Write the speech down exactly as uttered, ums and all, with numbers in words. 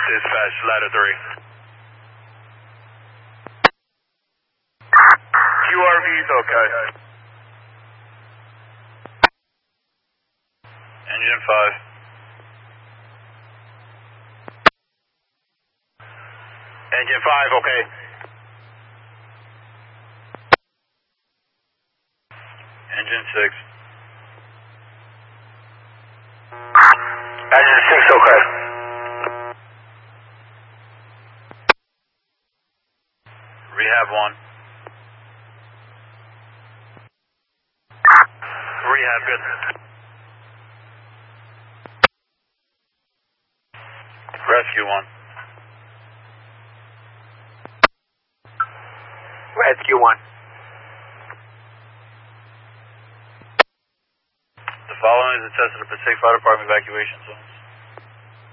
Dispatch, ladder three. Q R V's okay. Engine five. Engine five, okay. Engine six. Engine six, okay. Rehab one. Rehab, good. Rescue one. Rescue one. The following is a test of the Pacific Fire Department evacuation zones.